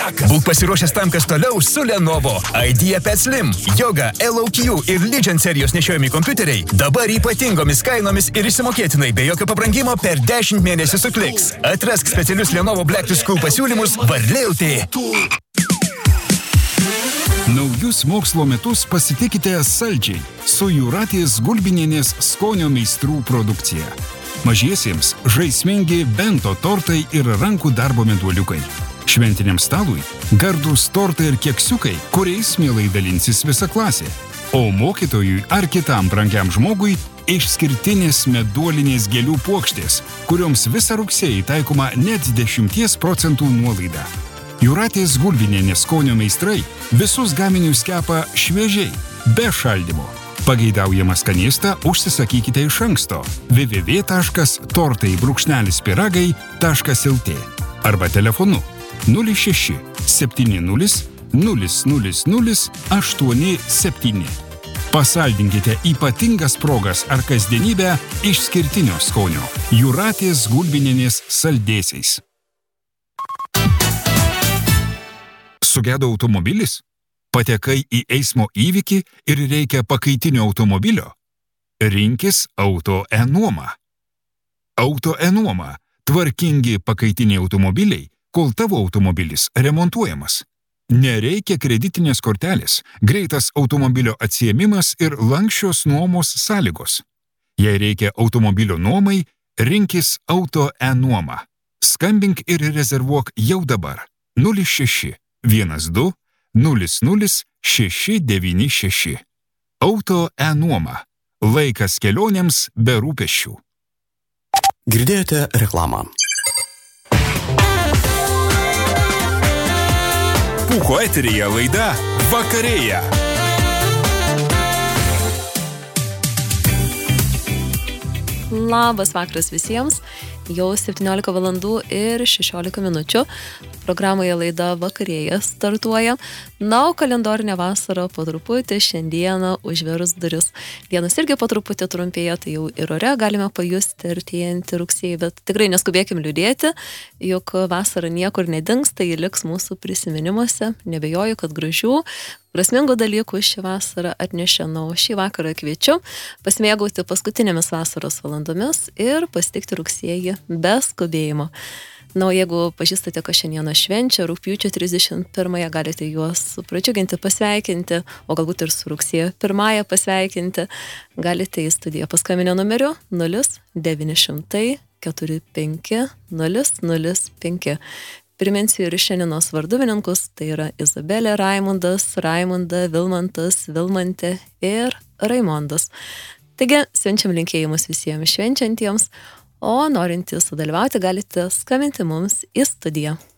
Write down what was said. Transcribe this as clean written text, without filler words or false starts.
Būk pasiruošęs tam, kas toliau su Lenovo. IdeaPad Slim, Yoga, LOQ ir Legion serijos nešiojami kompiuteriai dabar ypatingomis kainomis ir išsimokėtinai be jokio pabrangimo per 10 mėnesių su Kliks. Atrask specialius Lenovo Black to School pasiūlymus Varlė.lt. Naujus mokslo metus pasitikite saldžiai su Jūratės Gulbinienės skonio meistrų produkcija. Mažiesiems žaismingi bento tortai ir rankų darbo meduoliukai. Šventiniam stalui gardūs tortai ir keksiukai, kuriais mielai dalinsis visa klasė. O mokytojui ar kitam brangiam žmogui išskirtinės meduolinės gėlių puokštės, kurioms visą rugsėjį taikoma net 10% nuolaida. Jūratės Gulbinienės skonio meistrai visus gaminius kepa šviežiai, be šaldymo. Pageidaujamas skanėstą užsisakykite iš anksto www.tortai-pyragai.lt arba telefonu 06 70 000 87. Pasaldinkite ypatingas progas ar kasdienybę išskirtinio skonio Jūratės Gulbinienės saldėsiais. Sugedo automobilis? Patekai į eismo įvykį ir reikia pakaitinio automobilio? Rinkis Auto E-nuomą. Auto E-nuoma – tvarkingi pakaitiniai automobiliai, kol tavo automobilis remontuojamas. Nereikia kreditinės kortelės, greitas automobilio atsiėmimas ir lanksčios nuomos sąlygos. Jei reikia automobilio nuomai, rinkis Auto E-nuomą. Skambink ir rezervuok jau dabar 06 12 00 696. Auto E-nuoma. Laikas kelionėms be rūpesčių. Girdėjote reklamą. Pūko eteryje laida Vakarėja. Labas vakaras visiems. Jau 17 valandų ir 16 minučių. Programoje laida Vakarėja startuoja. Na, o kalendorinė vasara po truputį šiandieną užverus duris. Dienos irgi po truputį trumpėja, tai jau ir ore galime pajusti artėjantį rugsėjį, bet tikrai neskubėkim liūdėti, juk vasara niekur nedings, tai liks mūsų prisiminimuose. Nebejoju, kad gražių, prasmingų dalykų šį vasarą atnešė. Na, o šį vakarą kviečiu pasimėgauti paskutinėmis vasaros valandomis ir pasitikti rugsėjį be skubėjimo. Na, o jeigu pažįstate, kas šiandieną švenčia, rugpjūčio 31-ąją galite juos pradžiuginti, pasveikinti, o galbūt ir su rugsėjo 1-ąją pasveikinti, galite į studiją paskambinę numeriu 0900 45 005. Priminsiu ir šiandienos varduvininkus, tai yra Izabelė, Raimundas, Raimunda, Vilmantas, Vilmantė ir Raimondas. Taigi, siunčiam linkėjimus visiems švenčiantiems, o norintys sudalyvauti galite skambinti mums į studiją.